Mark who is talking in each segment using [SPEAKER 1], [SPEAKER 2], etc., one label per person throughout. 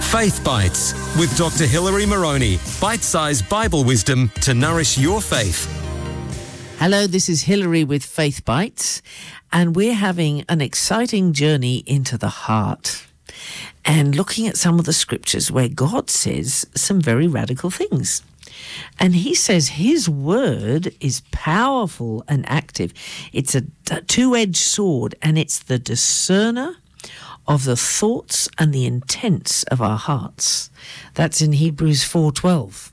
[SPEAKER 1] Faith Bites with Dr. Hilary Moroney. Bite-sized Bible wisdom to nourish your faith.
[SPEAKER 2] Hello, this is Hilary with Faith Bites, and we're having an exciting journey into the heart and looking at some of the scriptures where God says some very radical things. And he says his word is powerful and active. It's a two-edged sword, and it's the discerner of the thoughts and the intents of our hearts. That's in Hebrews 4:12.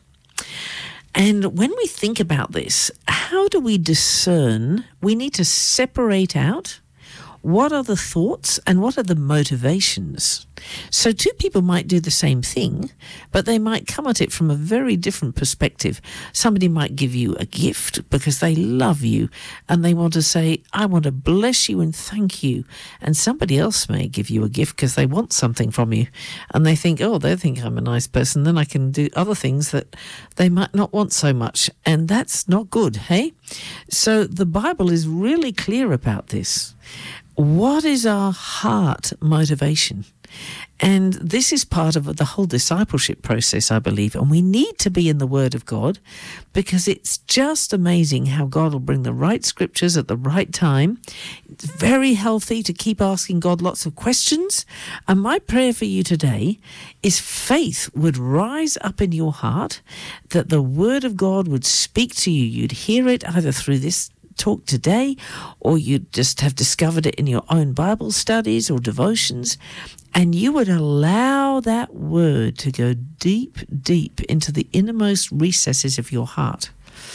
[SPEAKER 2] And when we think about this, how do we discern? We need to separate out what are the thoughts and what are the motivations. So two people might do the same thing, but they might come at it from a very different perspective. Somebody might give you a gift because they love you and they want to say, I want to bless you and thank you. And somebody else may give you a gift because they want something from you. And they think, oh, they think I'm a nice person, then I can do other things that they might not want so much. And that's not good, hey? So the Bible is really clear about this. What is our heart motivation? And this is part of the whole discipleship process, I believe. And we need to be in the Word of God because it's just amazing how God will bring the right scriptures at the right time. It's very healthy to keep asking God lots of questions. And my prayer for you today is faith would rise up in your heart, that the Word of God would speak to you. You'd hear it either through this talk today, or you just have discovered it in your own Bible studies or devotions, and you would allow that word to go deep, deep into the innermost recesses of your heart.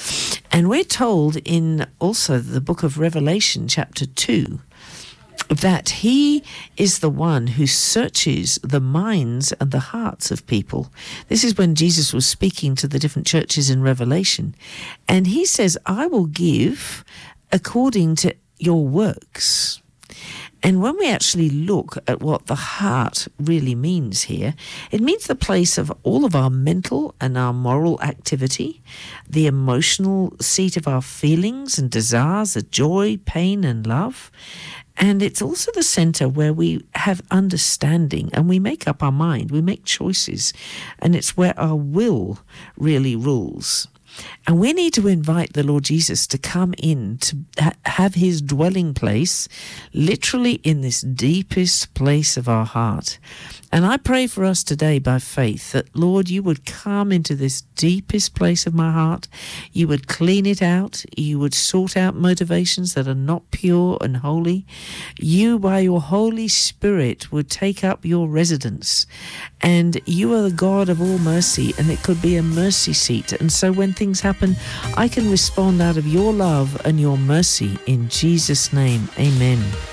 [SPEAKER 2] And we're told in also the book of Revelation, chapter 2, that he is the one who searches the minds and the hearts of people. This is when Jesus was speaking to the different churches in Revelation. And he says, I will give according to your works. And when we actually look at what the heart really means here, it means the place of all of our mental and our moral activity, the emotional seat of our feelings and desires, the joy, pain, and love. And it's also the center where we have understanding and we make up our mind, we make choices, and it's where our will really rules. And we need to invite the Lord Jesus to come in, to have his dwelling place, literally in this deepest place of our heart. And I pray for us today by faith that, Lord, you would come into this deepest place of my heart. You would clean it out. You would sort out motivations that are not pure and holy. You, by your Holy Spirit, would take up your residence. And you are the God of all mercy, and it could be a mercy seat. And so when things happen, I can respond out of your love and your mercy. In Jesus' name, amen.